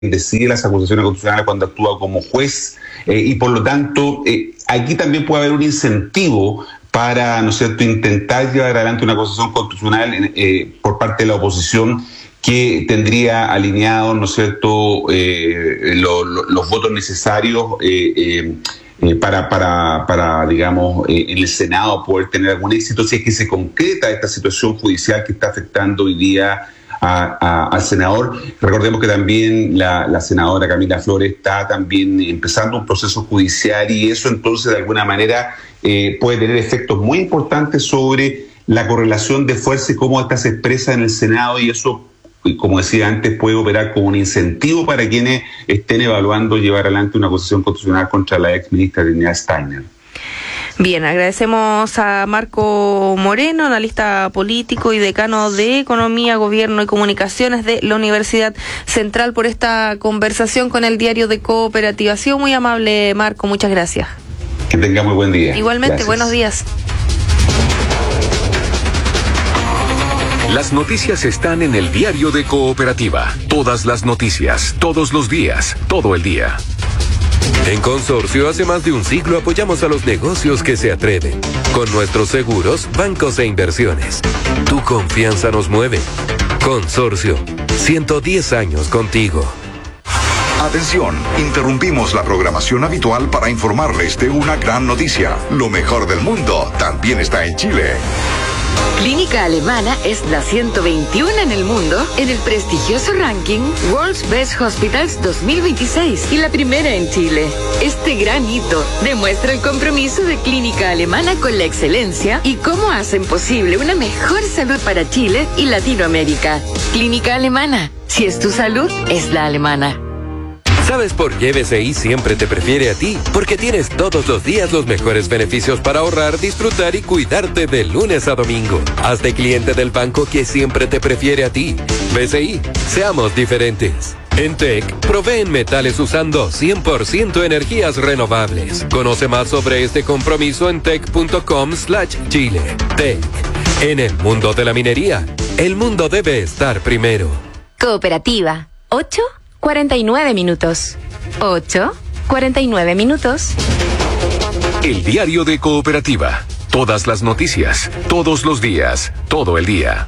decide las acusaciones constitucionales cuando actúa como juez, y por lo tanto aquí también puede haber un incentivo para, ¿no es cierto?, intentar llevar adelante una acusación constitucional por parte de la oposición, que tendría alineados, ¿no es cierto?, los votos necesarios para digamos, en el Senado poder tener algún éxito, si es que se concreta esta situación judicial que está afectando hoy día al senador. Recordemos que también la senadora Camila Flores está también empezando un proceso judicial, y eso entonces de alguna manera puede tener efectos muy importantes sobre la correlación de fuerza y cómo esta se expresa en el Senado, y eso, como decía antes, puede operar como un incentivo para quienes estén evaluando llevar adelante una acusación constitucional contra la ex ministra Trinidad Steiner. Bien, agradecemos a Marco Moreno, analista político y decano de Economía, Gobierno y Comunicaciones de la Universidad Central, por esta conversación con el Diario de Cooperativa. Ha sido muy amable, Marco, muchas gracias. Que tenga muy buen día. Igualmente, gracias. Buenos días. Las noticias están en el Diario de Cooperativa. Todas las noticias, todos los días, todo el día. En Consorcio, hace más de un siglo apoyamos a los negocios que se atreven. Con nuestros seguros, bancos e inversiones. Tu confianza nos mueve. Consorcio, 110 años contigo. Atención, interrumpimos la programación habitual para informarles de una gran noticia. Lo mejor del mundo también está en Chile. Clínica Alemana es la 121 en el mundo en el prestigioso ranking World's Best Hospitals 2026 y la primera en Chile. Este gran hito demuestra el compromiso de Clínica Alemana con la excelencia y cómo hacen posible una mejor salud para Chile y Latinoamérica. Clínica Alemana, si es tu salud, es la alemana. ¿Sabes por qué BCI siempre te prefiere a ti? Porque tienes todos los días los mejores beneficios para ahorrar, disfrutar y cuidarte de lunes a domingo. Hazte cliente del banco que siempre te prefiere a ti. BCI, seamos diferentes. En TEC, proveen metales usando 100% energías renovables. Conoce más sobre este compromiso en tec.com/Chile. TEC, en el mundo de la minería, el mundo debe estar primero. Cooperativa, 8:49 minutos. 8:49 minutos. El Diario de Cooperativa. Todas las noticias, todos los días, todo el día.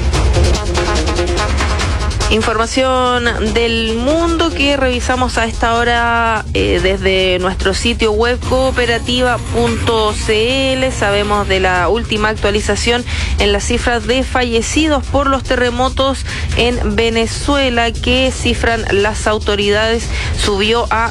Información del mundo que revisamos a esta hora desde nuestro sitio web cooperativa.cl. Sabemos de la última actualización en las cifras de fallecidos por los terremotos en Venezuela, que cifran las autoridades, subió a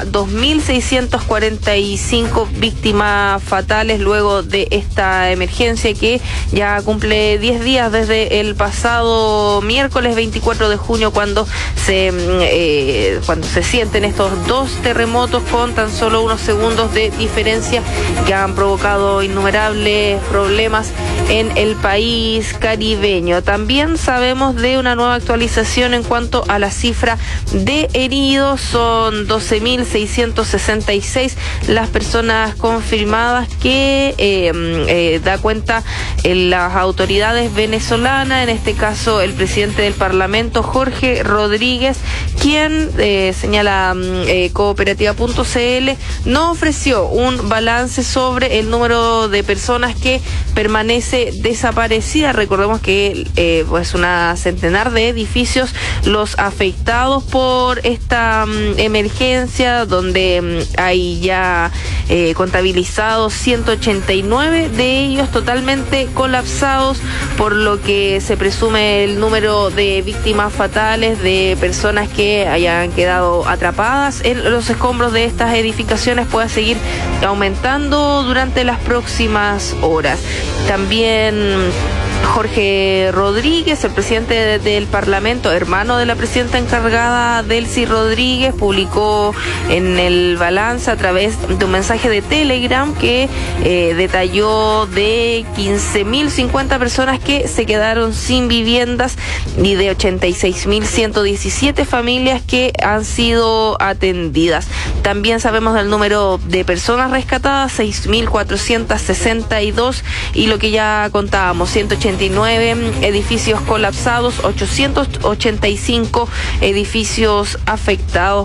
2.645 víctimas fatales luego de esta emergencia que ya cumple 10 días desde el pasado miércoles 24 de junio, cuando se sienten estos dos terremotos con tan solo unos segundos de diferencia, que han provocado innumerables problemas en el país caribeño. También sabemos de una nueva actualización en cuanto a la cifra de heridos. Son 12.666 las personas confirmadas que da cuenta las autoridades venezolanas, en este caso el presidente del Parlamento, Jorge Rodríguez, quien señala cooperativa.cl, no ofreció un balance sobre el número de personas que permanece desaparecida. Recordemos que pues una centenar de edificios los afectados por esta emergencia, donde hay ya contabilizados 189 de ellos totalmente colapsados, por lo que se presume el número de víctimas fatales, de personas que hayan quedado atrapadas en los escombros de estas edificaciones, pueda seguir aumentando durante las próximas horas. También Jorge Rodríguez, el presidente del Parlamento, hermano de la presidenta encargada, Delcy Rodríguez, publicó en el balance a través de un mensaje de Telegram que detalló de 15.050 personas que se quedaron sin viviendas y de 86.117 familias que han sido atendidas. También sabemos del número de personas rescatadas, 6.462, y lo que ya contábamos, 180 289 edificios colapsados, 885 edificios afectados